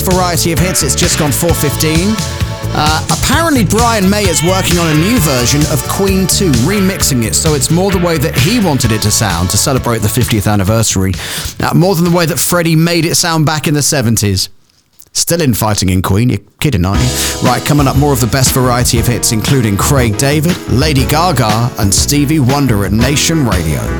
Variety of hits, it's just gone 4:15. Apparently Brian May is working on a new version of Queen 2, remixing it so it's more the way that he wanted it to sound to celebrate the 50th anniversary, more than the way that Freddie made it sound back in the 70s. Still infighting in Queen, you're kidding, aren't you? Right, coming up, more of the best variety of hits, including Craig David, Lady Gaga, and Stevie Wonder at Nation Radio.